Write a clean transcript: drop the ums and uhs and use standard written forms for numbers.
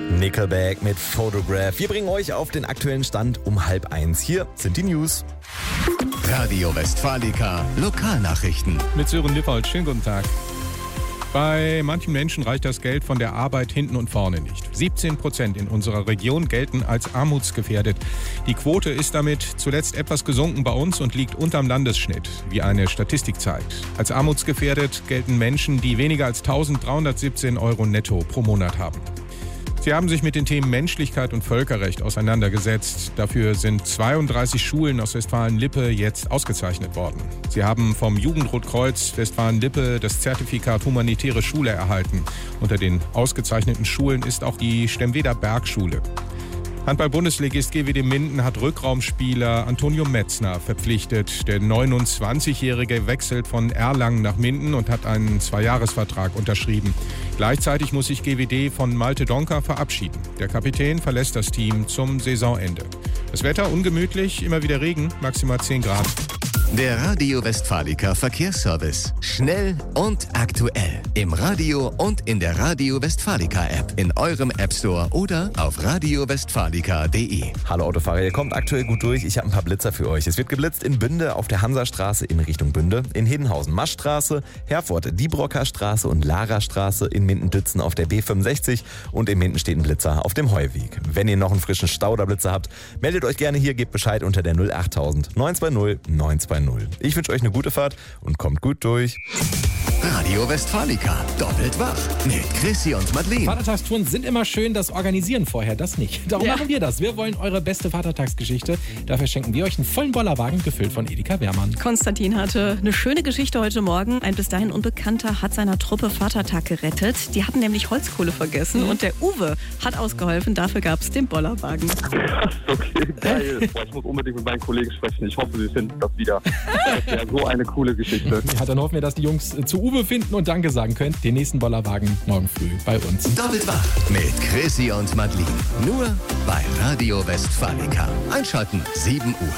Nickelback mit Photograph. Wir bringen euch auf den aktuellen Stand um 12:30. Hier sind die News. Radio Westfalica Lokalnachrichten. Mit Sören Lippold, schönen guten Tag. Bei manchen Menschen reicht das Geld von der Arbeit hinten und vorne nicht. 17% in unserer Region gelten als armutsgefährdet. Die Quote ist damit zuletzt etwas gesunken bei uns und liegt unterm Landesschnitt, wie eine Statistik zeigt. Als armutsgefährdet gelten Menschen, die weniger als 1.317 € netto pro Monat haben. Sie haben sich mit den Themen Menschlichkeit und Völkerrecht auseinandergesetzt. Dafür sind 32 Schulen aus Westfalen-Lippe jetzt ausgezeichnet worden. Sie haben vom Jugendrotkreuz Westfalen-Lippe das Zertifikat Humanitäre Schule erhalten. Unter den ausgezeichneten Schulen ist auch die Stemweder Bergschule. Handball-Bundesligist GWD Minden hat Rückraumspieler Antonio Metzner verpflichtet. Der 29-Jährige wechselt von Erlangen nach Minden und hat einen 2-Jahres-Vertrag unterschrieben. Gleichzeitig muss sich GWD von Malte Donker verabschieden. Der Kapitän verlässt das Team zum Saisonende. Das Wetter ungemütlich, immer wieder Regen, maximal 10 Grad. Der Radio Westfalica Verkehrsservice. Schnell und aktuell. Im Radio und in der Radio Westfalica App. In eurem App Store oder auf radiowestfalica.de. Hallo Autofahrer, ihr kommt aktuell gut durch. Ich habe ein paar Blitzer für euch. Es wird geblitzt in Bünde auf der Hansastraße in Richtung Bünde, in Hiddenhausen Maschstraße, Herford Diebrocker Straße und Larastraße, in Minden-Dützen auf der B65 und in Minden steht ein Blitzer auf dem Heuweg. Wenn ihr noch einen frischen Stauderblitzer habt, meldet euch gerne hier, gebt Bescheid unter der 08000 920 920. Ich wünsche euch eine gute Fahrt und kommt gut durch. Radio Westfalica, doppelt wach mit Chrissy und Madeleine. Vatertagstouren sind immer schön, das Organisieren vorher, das nicht. Darum machen wir das. Wir wollen eure beste Vatertagsgeschichte. Dafür schenken wir euch einen vollen Bollerwagen, gefüllt von Edeka Wehrmann. Konstantin hatte eine schöne Geschichte heute Morgen. Ein bis dahin Unbekannter hat seiner Truppe Vatertag gerettet. Die hatten nämlich Holzkohle vergessen und der Uwe hat ausgeholfen. Dafür gab es den Bollerwagen. Okay, geil. Boah, ich muss unbedingt mit meinen Kollegen sprechen. Ich hoffe, sie finden das wieder. Das wäre so eine coole Geschichte. Ja, dann hoffen wir, dass die Jungs zu Uwe finden und Danke sagen können. Den nächsten Bollerwagen morgen früh bei uns. Doppelt wach mit Chrissy und Madeleine. Nur bei Radio Westfalica. Einschalten 7 Uhr.